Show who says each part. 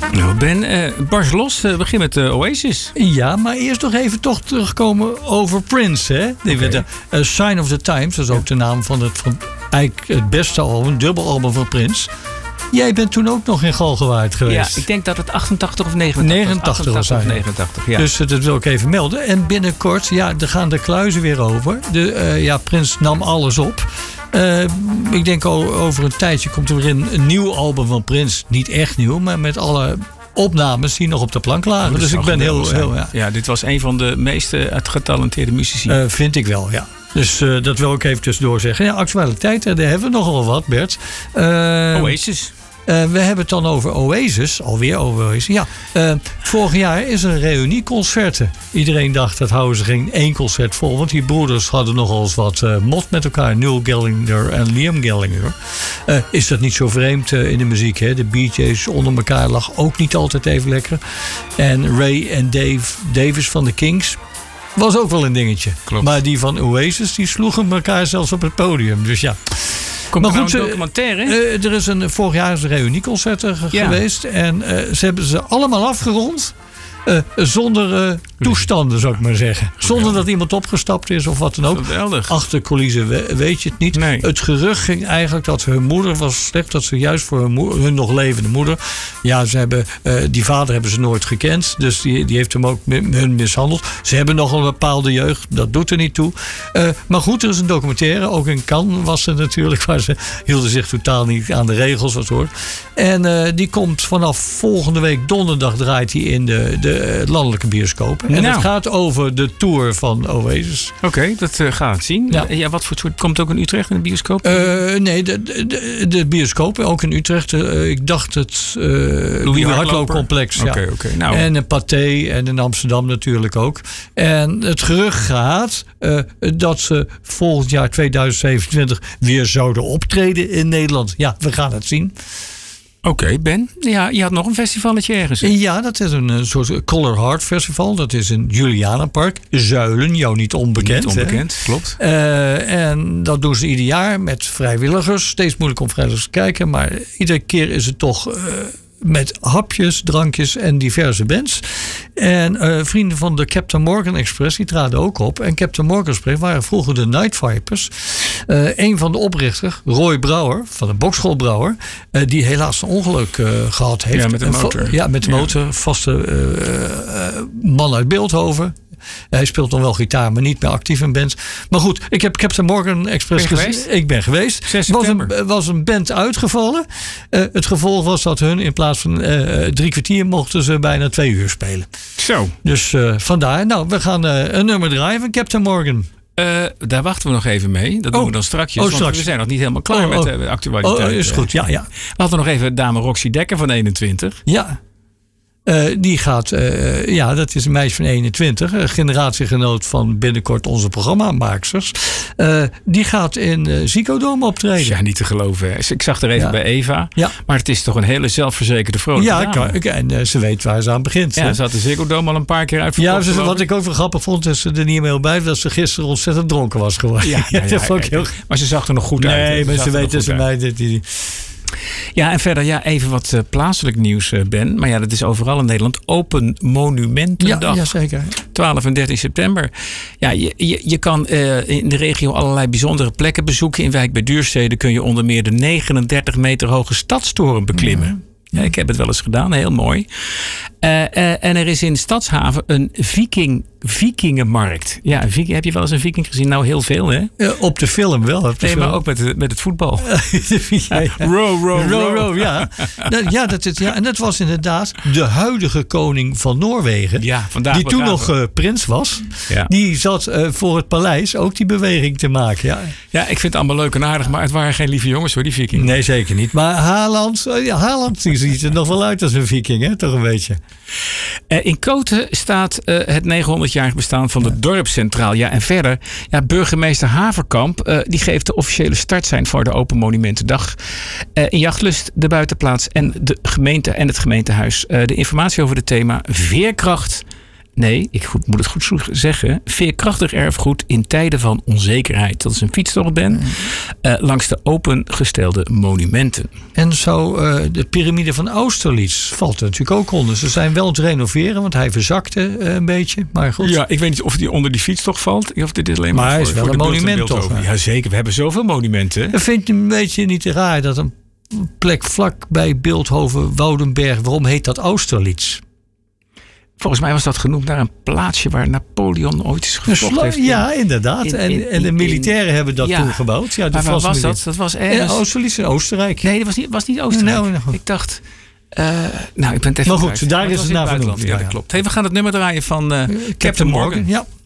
Speaker 1: Nou Ben, barst los. Begin met Oasis.
Speaker 2: Ja, maar eerst nog even terugkomen over Prince. Hè? Die werd Sign of the Times, dat is ook de naam van eigenlijk het beste album, het dubbelalbum van Prince. Jij bent toen ook nog in Galgenwaard geweest.
Speaker 1: Ja, ik denk dat het 88 of 89
Speaker 2: 89 was.
Speaker 1: 89, ja.
Speaker 2: Dus dat wil ik even melden. En binnenkort, er gaan de kluizen weer over. Prins nam alles op. Ik denk over een tijdje komt er weer een nieuw album van Prince. Niet echt nieuw, maar met alle opnames die nog op de plank lagen. Dus ik ben heel
Speaker 1: Ja, dit was een van de meest getalenteerde muzici.
Speaker 2: Vind ik wel, ja. Dus dat wil ik even tussendoor zeggen. Ja, actualiteit, daar hebben we nogal wat, Bert.
Speaker 1: Oasis.
Speaker 2: We hebben het dan over Oasis. Alweer over Oasis. Ja, vorig jaar is er een reunieconcerten. Iedereen dacht dat houden ze geen één concert vol. Want die broeders hadden nogal eens wat mot met elkaar. Noel Gallagher en Liam Gallagher. Is dat niet zo vreemd in de muziek? Hè? De Bee Gees onder elkaar lag ook niet altijd even lekker. En Ray en Dave Davis van de Kings was ook wel een dingetje.
Speaker 1: Klopt.
Speaker 2: Maar die van Oasis, die sloegen elkaar zelfs op het podium. Dus ja.
Speaker 1: Komt
Speaker 2: maar
Speaker 1: er
Speaker 2: goed,
Speaker 1: nou een documentaire?
Speaker 2: Er is vorig jaar is een reunieconcert geweest. En ze hebben ze allemaal afgerond. Zonder toestanden, zou ik maar zeggen. Zonder dat iemand opgestapt is of wat dan ook.
Speaker 1: Geweldig.
Speaker 2: Achter coulissen weet je het niet.
Speaker 1: Nee.
Speaker 2: Het gerucht ging eigenlijk dat hun moeder was slecht. Dat ze juist voor hun nog levende moeder. Ja, die vader hebben ze nooit gekend. Dus die heeft hem ook hun mishandeld. Ze hebben nog een bepaalde jeugd. Dat doet er niet toe. Maar goed, er is een documentaire. Ook in Cannes was er natuurlijk. Maar ze hielden zich totaal niet aan de regels. Wat hoort. En die komt vanaf volgende week donderdag draait hij in de landelijke bioscopen. En het gaat over de tour van Oasis.
Speaker 1: Oké, dat ga ik zien. Ja, wat voor soort... Komt ook in Utrecht in de bioscoop?
Speaker 2: Nee, de bioscopen, ook in Utrecht. Ik dacht het Louis Hardloopcomplex. Ja.
Speaker 1: Oké. Nou.
Speaker 2: En een Pathé en in Amsterdam natuurlijk ook. En het gerucht gaat dat ze volgend jaar 2027 weer zouden optreden in Nederland. Ja, we gaan het zien.
Speaker 1: Oké, Ben. Ja, je had nog een festivalletje ergens.
Speaker 2: Ja, dat is een soort Color Heart Festival. Dat is in Julianenpark. Zuilen, jou niet onbekend.
Speaker 1: Niet onbekend, klopt.
Speaker 2: En dat doen ze ieder jaar met vrijwilligers. Steeds moeilijk om vrijwilligers te kijken. Maar iedere keer is het toch met hapjes, drankjes en diverse bands. En vrienden van de Captain Morgan Express, die traden ook op. En Captain Morgan Express waren vroeger de Night Vipers. Een van de oprichters, Roy Brouwer, van de Bokschool Brouwer, die helaas een ongeluk gehad heeft.
Speaker 1: Ja, met de motor.
Speaker 2: Met de motor. Vaste man uit Beeldhoven. Hij speelt nog wel gitaar, maar niet meer actief in bands. Maar goed, ik heb Captain Morgan Express gezien. Ik ben geweest.
Speaker 1: 6 september.
Speaker 2: Was een band uitgevallen. Het gevolg was dat hun in plaats van 3 kwartier mochten ze bijna 2 uur spelen.
Speaker 1: Zo.
Speaker 2: Dus vandaar. Nou, we gaan een nummer draaien van Captain Morgan.
Speaker 1: Daar wachten we nog even mee. Dat doen we dan straks. Want we zijn nog niet helemaal klaar met de actualiteit.
Speaker 2: Is goed, ja.
Speaker 1: We hadden nog even dame Roxy Dekker van 21.
Speaker 2: Ja. Die gaat, dat is een meisje van 21, een generatiegenoot van binnenkort onze programmamaaksters. Die gaat in Ziggo Dome optreden.
Speaker 1: Ja, niet te geloven. Ik zag er even bij Eva.
Speaker 2: Ja.
Speaker 1: Maar het is toch een hele zelfverzekerde vrolijke dame.
Speaker 2: En ze weet waar ze aan begint.
Speaker 1: Ja, ze had de Ziggo Dome al een paar keer uitverkocht.
Speaker 2: Ja, wat ik ook wel grappig vond, is ze er niet meer bij dat ze gisteren ontzettend dronken was geworden. Dat vond ik heel...
Speaker 1: Maar ze zag er nog goed uit.
Speaker 2: Nee, maar ze weten ze mij dat die...
Speaker 1: Ja, en verder even wat plaatselijk nieuws, Ben. Maar ja, dat is overal in Nederland. Open Monumentendag.
Speaker 2: Ja, zeker.
Speaker 1: 12 en 13 september. Ja, je kan in de regio allerlei bijzondere plekken bezoeken. In Wijk bij Duurstede kun je onder meer de 39 meter hoge Stadstoren beklimmen. Ja, ik heb het wel eens gedaan, heel mooi. En er is in Stadshaven een vikingenmarkt. Ja, heb je wel eens een viking gezien? Nou, heel veel, hè?
Speaker 2: Op de film wel.
Speaker 1: Maar ook met het voetbal.
Speaker 2: Row, ja. En dat was inderdaad de huidige koning van Noorwegen.
Speaker 1: Ja, vandaag
Speaker 2: die toen nog prins was. Ja. Die zat voor het paleis ook die beweging te maken.
Speaker 1: Ja, ik vind het allemaal leuk en aardig, maar het waren geen lieve jongens hoor, die vikingen.
Speaker 2: Nee, zeker niet. Maar Haaland die ziet er nog wel uit als een viking, hè? Toch een beetje.
Speaker 1: In Koten staat het 900-jarig bestaan van de dorpscentraal. Ja, en verder, burgemeester Haverkamp die geeft de officiële startsein voor de Open Monumentendag. In Jachtlust, de buitenplaats en de gemeente en het gemeentehuis. De informatie over het thema Veerkracht Nee, ik moet het goed zeggen. Veerkrachtig erfgoed in tijden van onzekerheid. Dat is een fietstocht, Ben. Langs de opengestelde monumenten.
Speaker 2: En zo de piramide van Austerlitz valt er natuurlijk ook onder. Ze zijn wel aan het renoveren, want hij verzakte een beetje. Maar goed.
Speaker 1: Ja, ik weet niet of hij onder die fietstocht valt. Of dit is alleen maar
Speaker 2: hij is wel een monument toch?
Speaker 1: Ja, zeker. We hebben zoveel monumenten.
Speaker 2: En vind je een beetje niet raar dat een plek vlak bij Bilthoven-Woudenberg, waarom heet dat Austerlitz?
Speaker 1: Volgens mij was dat genoemd naar een plaatsje waar Napoleon ooit is gevochten heeft.
Speaker 2: Ja, inderdaad. En de militairen hebben dat toen gebouwd. Ja,
Speaker 1: maar waar was dat? Dat was ergens...
Speaker 2: Austerlitz in Oostenrijk.
Speaker 1: Nee, dat was niet Oostenrijk.
Speaker 2: Nee.
Speaker 1: Ik dacht... ik ben het even
Speaker 2: maar goed, daar is het naar vernoemd.
Speaker 1: Ja, dat klopt. Hey, we gaan het nummer draaien van Captain Morgan.
Speaker 2: Ja.